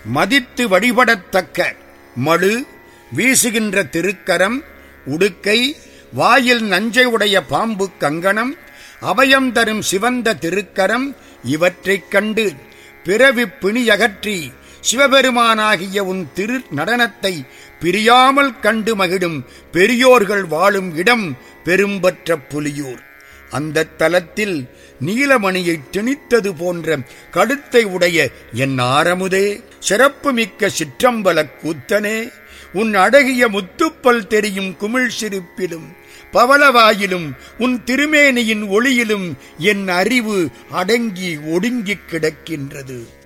மதித்து வழிபடத்தக்க மழு வீசுகின்ற திருக்கரம், உடுக்கை, வாயில் நஞ்சை உடைய பாம்பு கங்கணம், அபயம் தரும் சிவந்த திருக்கரம் இவற்றைக் கண்டு பிறவிப் பிணியகற்றி சிவபெருமானாகிய உன் திரு நடனத்தை பிரியாமல் கண்டு மகிழும் பெரியோர்கள் வாழும் இடம் பெரும்பற்ற புலியூர். அந்த தலத்தில் நீலமணியை திணித்தது போன்ற கழுத்தை உடைய என் ஆரமுதே, சிறப்புமிக்க சிற்றம்பலக் கூத்தனே, உன் அழகிய முத்துப்பல் தெரியும் குமிழ் சிரிப்பிலும் பவளவாயிலும் உன் திருமேனியின் ஒளியிலும் என் அறிவு அடங்கி ஒடுங்கிக் கிடக்கின்றது.